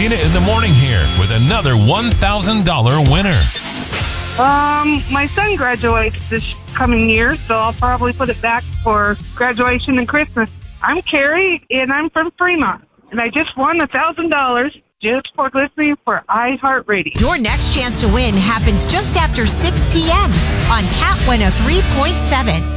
Tina in the morning here with another $1,000 winner. My son graduates this coming year, so I'll probably put it back for graduation and Christmas. I'm Carrie, and I'm from Fremont, and I just won $1,000 just for listening for iHeartRadio. Your next chance to win happens just after 6 p.m. on Cat 103.7.